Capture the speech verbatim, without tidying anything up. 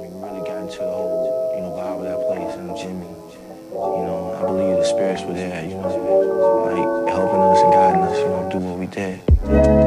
like really got into the whole, you know, vibe of that place and Jimmy. You know, I believe the spirits were there, you know, like